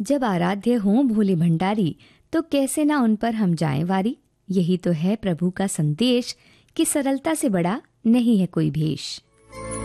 जब आराध्य हों भोले भंडारी, तो कैसे ना उन पर हम जाएं वारी। यही तो है प्रभु का संदेश कि सरलता से बड़ा नहीं है कोई भेष।